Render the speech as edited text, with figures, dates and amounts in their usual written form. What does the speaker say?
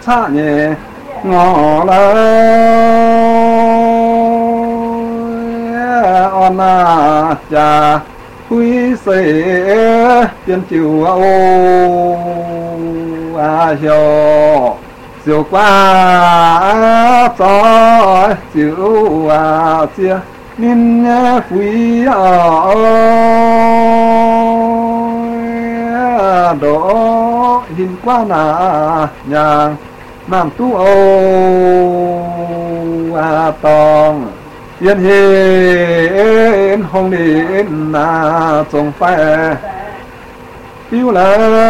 xa nhẹ ngõ lời on cha quý sĩ tiên chiều ô hiò chiều qua gió chiều chia nên quý đó hình qua nhà nam tu ô tòng yên hiền hồng đến trồng phải yêu là